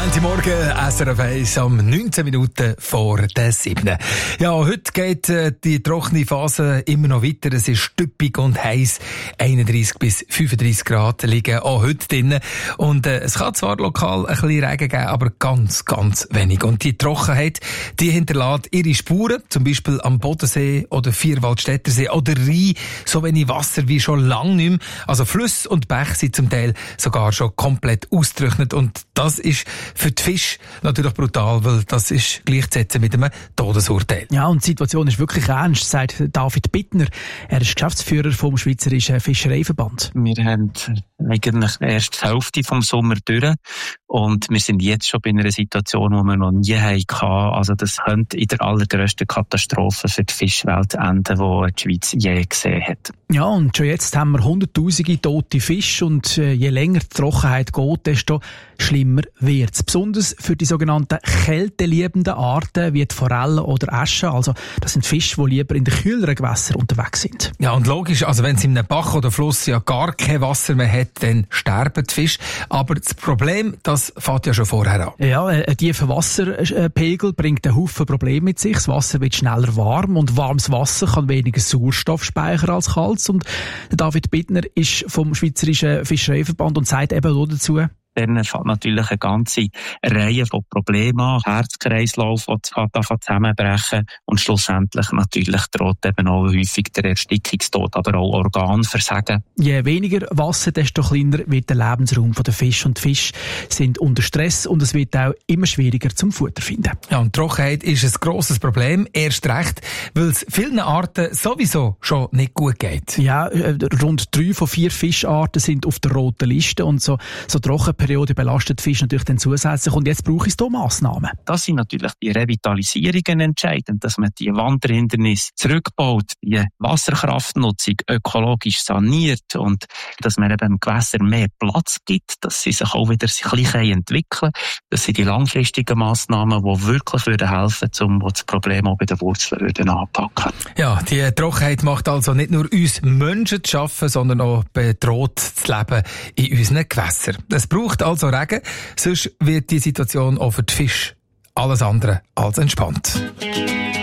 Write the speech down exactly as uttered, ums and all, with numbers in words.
Montagmorgen, S R F eins um neunzehn Minuten vor der sieben. Ja, heute geht äh, die trockene Phase immer noch weiter. Es ist stüppig und heiß. einunddreissig bis fünfunddreissig Grad liegen auch heute drin. Und äh, es kann zwar lokal ein bisschen Regen geben, aber ganz, ganz wenig. Und die Trockenheit, die hinterlässt ihre Spuren, zum Beispiel am Bodensee oder Vierwaldstättersee oder Rhein, so wenig Wasser wie schon lange nicht mehr. Also Flüsse und Bäche sind zum Teil sogar schon komplett ausgetrocknet. Und das ist für die Fische natürlich brutal, weil das ist gleichzusetzen mit einem Todesurteil. Ja, und die Situation ist wirklich ernst, sagt David Bittner. Er ist Geschäftsführer vom Schweizerischen Fischereiverband. Wir haben eigentlich erst die Hälfte vom Sommer durch und wir sind jetzt schon bei einer Situation, die wir noch nie hatten. Also das könnte in der allergrössten Katastrophe für die Fischwelt enden, die die Schweiz je gesehen hat. Ja, und schon jetzt haben wir hunderttausende tote Fische und je länger die Trockenheit geht, desto schlimmer wird es. Besonders für die sogenannten kälteliebenden Arten wie die Forellen oder Äsche. Also das sind Fische, die lieber in den kühleren Gewässern unterwegs sind. Ja, und logisch, also wenn es in einem Bach oder Fluss ja gar kein Wasser mehr hat, dann sterben die Fische. Aber das Problem, das fängt ja schon vorher an. Ja, ein tiefer Wasserpegel bringt einen Haufen Probleme mit sich. Das Wasser wird schneller warm und warmes Wasser kann weniger Sauerstoff speichern als kaltes. Und David Bittner ist vom Schweizerischen Fischereiverband und sagt eben auch dazu: Dann fängt natürlich eine ganze Reihe von Problemen an. Herzkreislauf, der zusammenbrechen und schlussendlich natürlich droht eben auch häufig der Erstickungstod, aber auch Organversagen. Je weniger Wasser, desto kleiner wird der Lebensraum der Fische. Und die Fische sind unter Stress und es wird auch immer schwieriger zum Futter finden. Ja, und Trockenheit ist ein grosses Problem, erst recht, weil es vielen Arten sowieso schon nicht gut geht. Ja, rund drei von vier Fischarten sind auf der roten Liste und so, so Trockenperiode belastet Fisch natürlich dann zusätzlich. Und jetzt brauche es hier Massnahmen. Das sind natürlich die Revitalisierungen entscheidend, dass man die Wanderhindernisse zurückbaut, die Wasserkraftnutzung ökologisch saniert und dass man eben dem Gewässer mehr Platz gibt, dass sie sich auch wieder ein bisschen entwickeln. Das sind die langfristigen Massnahmen, die wirklich helfen würden, um das Problem auch bei den Wurzeln anzupacken. Ja, die Trockenheit macht also nicht nur uns Menschen zu schaffen, sondern auch bedroht das Leben in unseren Gewässern. Es braucht also Regen, sonst wird die Situation auch für die Fische alles andere als entspannt.